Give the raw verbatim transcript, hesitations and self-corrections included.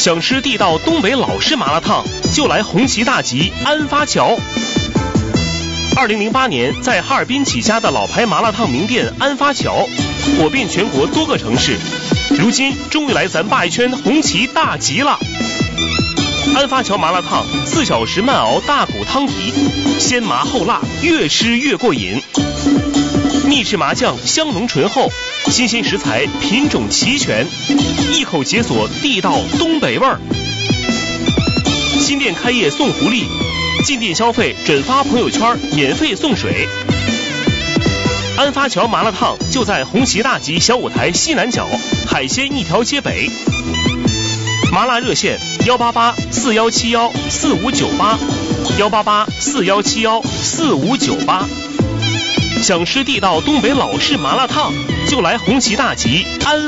想吃地道东北老式麻辣烫，就来红旗大吉安发桥。二零零八年在哈尔滨起家的老牌麻辣烫名店安发桥，火遍全国多个城市，如今终于来咱鲅鱼圈红旗大吉了。安发桥麻辣烫四小时慢熬大骨汤底，鲜麻后辣，越吃越过瘾。秘制麻酱香浓醇厚，新鲜食材品种齐全，一口解锁地道东北味儿。新店开业送福利，进店消费转发朋友圈免费送水。安发桥麻辣烫就在红旗大吉小舞台西南角海鲜一条街北。麻辣热线幺八八四幺七幺四五九八，幺八八四幺七幺四五九八。想吃地道东北老式麻辣烫，就来红旗大吉安